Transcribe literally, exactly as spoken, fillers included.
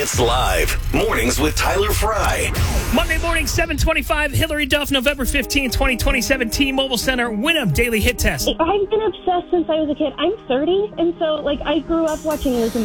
Hits Live. Mornings with Tyler Fry. Monday morning, seven twenty-five. Hillary Duff, November fifteenth, twenty twenty-seven. T-Mobile Center, Winamp Daily Hit Test. I've been obsessed since I was a kid. I'm thirty, and so, like, I grew up watching Liz and